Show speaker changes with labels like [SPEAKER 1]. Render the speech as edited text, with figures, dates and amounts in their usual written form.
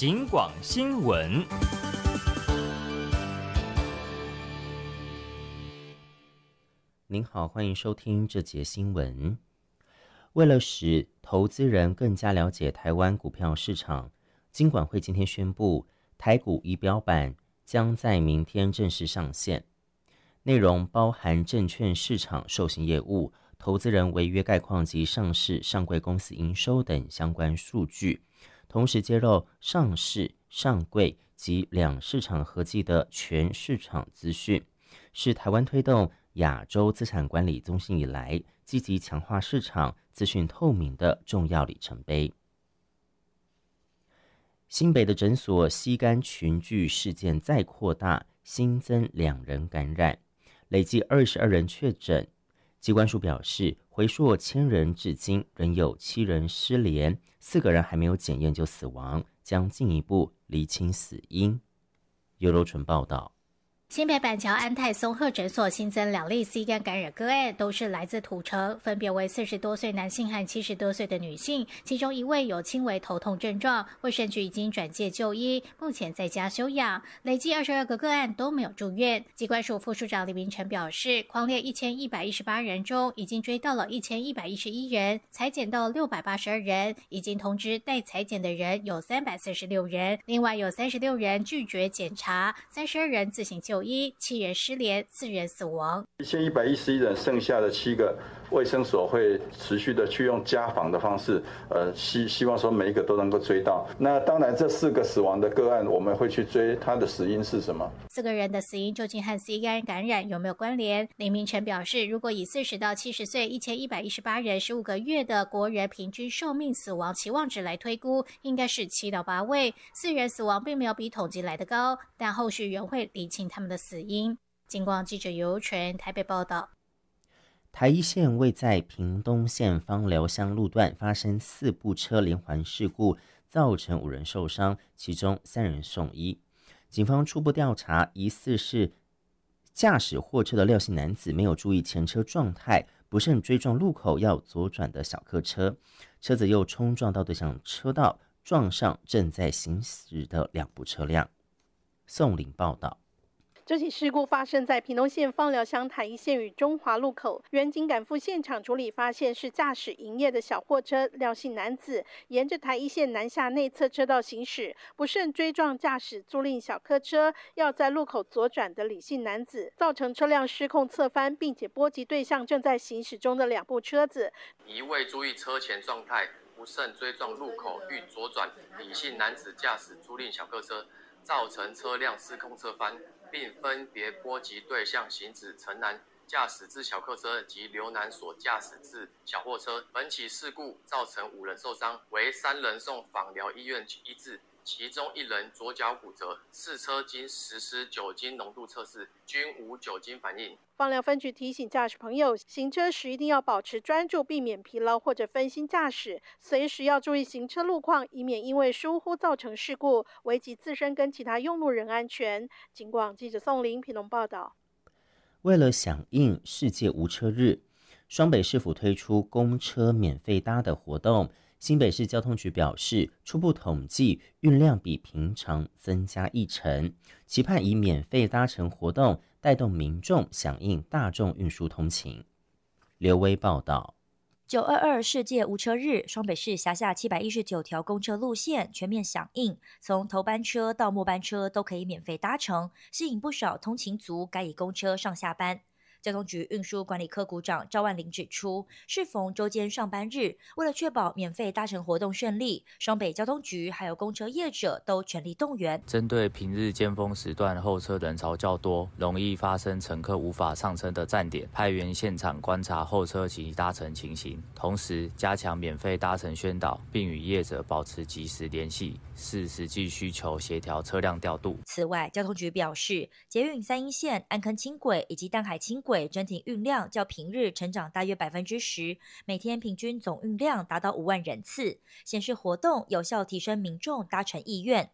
[SPEAKER 1] 警广新闻。
[SPEAKER 2] 您好，欢迎收听这节新闻。为了使投资人更加了解台湾股票市场，金管会今天宣布，台股仪表板将在明天正式上线，内容包含证券市场授信业务、投资人违约概况及上市上柜公司营收等相关数据，同时揭露上市、上柜及两市场合计的全市场资讯，是台湾推动亚洲资产管理中心以来积极强化市场资讯透明的重要里程碑。新北的诊所吸肝群聚事件再扩大，新增2人感染，累计22人确诊。疾管署表示，回溯1000人至今仍有7人失联，4个人还没有检验就死亡，将进一步厘清死因。尤柔纯报道。
[SPEAKER 3] 新北板桥安泰松鹤诊所新增2例 C 肝感染个案，都是来自土城，分别为40多岁男性和70多岁的女性，其中一位有轻微头痛症状，卫生局已经转介就医，目前在家休养。累计22个个案都没有住院。疾管署副署长李明成表示，匡列1118人中，已经追到了1111人，采检到682人，已经通知待采检的人有346人，另外有36人拒绝检查，32人自行就医，7人失联，4人死亡。
[SPEAKER 4] 1111人，剩下的7个卫生所会持续的去用家访的方式，希望说每一个都能够追到。那当然，这4个死亡的个案，我们会去追他的死因是什么。4
[SPEAKER 3] 个人的死因究竟和 C 肝感染有没有关联？林明成表示，如果以40到70岁1118人15个月的国人平均寿命死亡期望值来推估，应该是7到8位。4人死亡并没有比统计来得高，但后续仍会厘清他们的死因。警广记者尤纯台北报道。
[SPEAKER 2] 台一线位在屏东县枋寮乡路段发生4部车连环事故，造成5人受伤，其中3人送医。警方初步调查，疑似是驾驶货车的廖姓男子没有注意前车状态，不慎追撞路口要左转的小客车，车子又冲撞到对向车道，撞上正在行驶的2部车辆。宋林报道。
[SPEAKER 5] 这起事故发生在屏东县枋寮乡台一线与中华路口，员警赶赴现场处理，发现是驾驶营业的小货车廖姓男子沿着台一线南下内侧车道行驶，不慎追撞驾驶租赁小客车要在路口左转的李姓男子，造成车辆失控侧翻，并且波及对向正在行驶中的2部车子。
[SPEAKER 6] 一未注意车前状态，不慎追撞路口欲左转李姓男子驾驶租赁小客车，造成车辆失控侧翻，并分别波及对向行驶陈南驾驶之小客车及刘南所驾驶之小货车。本起事故造成5人受伤，为3人送枋寮医院医治，其中1人左脚骨折，4车经实施酒精浓度测试，均无酒精反应。
[SPEAKER 5] 枋寮分局提醒驾驶朋友，行车时一定要保持专注，避免疲劳或者分心驾驶，随时要注意行车路况，以免因为疏忽造成事故，危及自身跟其他用路人安全。警广记者宋林屏东报道。
[SPEAKER 2] 为了响应世界无车日，双北市府推出公车免费搭的活动。新北市交通局表示，初步统计运量比平常增加1成，期盼以免费搭乘活动带动民众响应大众运输通勤。刘威报道。
[SPEAKER 7] 922世界无车日，双北市辖下719条公车路线全面响应，从头班车到末班车都可以免费搭乘，吸引不少通勤族改以公车上下班。交通局运输管理科股长赵万林指出，适逢周间上班日，为了确保免费搭乘活动顺利，双北交通局还有公车业者都全力动员。
[SPEAKER 8] 针对平日尖峰时段候车人潮较多，容易发生乘客无法上车的站点，派员现场观察候车及搭乘情形，同时加强免费搭乘宣导，并与业者保持及时联系，视实际需求协调车辆调度。
[SPEAKER 7] 此外，交通局表示，捷运3鶯线、安坑轻轨以及淡海轻轨整体运量较平日成长大约10%，每天平均总运量达到5万人次，显示活动有效提升民众搭乘意愿。